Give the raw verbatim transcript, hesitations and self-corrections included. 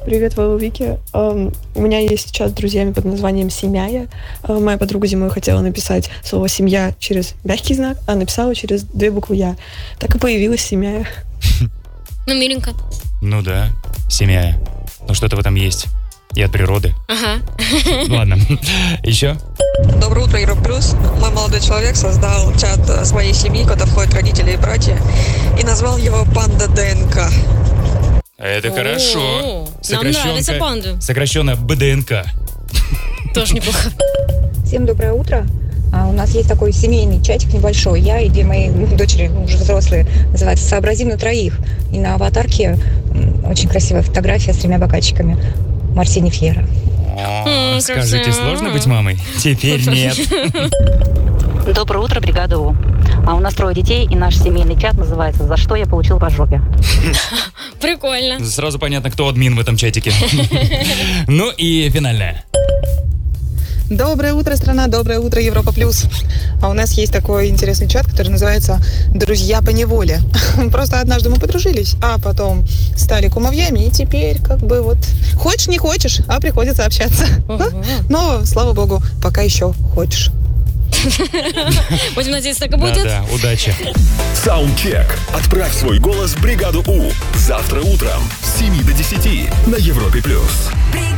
Привет, Вова, Вики. Эм, У меня есть чат с друзьями под названием «Семья». Э, Моя подруга зимой хотела написать слово «семья» через мягкий знак, а написала через две буквы «я». Так и появилась «Семья». Ну, миленько. Ну да, семья. Ну что-то в этом есть. И от природы. Ага. Ну ладно. Еще? Доброе утро, Европа Плюс. Мой молодой человек создал чат э, своей семьи, куда входят родители и братья, и назвал его «Панда ДНК». Это О, хорошо. нам нравится панда. Сокращенно БДНК. Тоже неплохо. Всем доброе утро. А, у нас есть такой семейный чатик небольшой. Я и две мои дочери, уже взрослые, называется «Сообразим на троих». И на аватарке м, очень красивая фотография с тремя бокальчиками Марсини Фьера. О, скажите, сложно быть мамой? Теперь нет. Доброе утро, бригада У. А у нас трое детей, и наш семейный чат называется «За что я получил по жопе». Прикольно. Сразу понятно, кто админ в этом чатике. Ну и финальное. Доброе утро, страна, доброе утро, Европа Плюс. А у нас есть такой интересный чат, который называется «Друзья по неволе». Просто однажды мы подружились, а потом стали кумовьями, и теперь как бы вот хочешь, не хочешь, а приходится общаться. Но, слава богу, пока еще хочешь. Будем надеяться, так и будет. Да, да, удачи. Саундчек. Отправь свой голос в бригаду У. Завтра утром с семи до десяти на Европе Плюс.